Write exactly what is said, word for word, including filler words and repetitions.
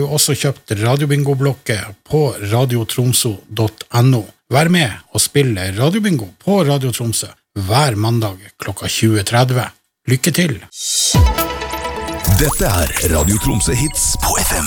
du også kjøpt radiobingo-blokket på radiotromso punktum no. Vær med og spille radiobingo på Radio Tromsø hver mandag klokka tjue tretti. Lykke til! Dette er Radio Tromsø Hits på F M.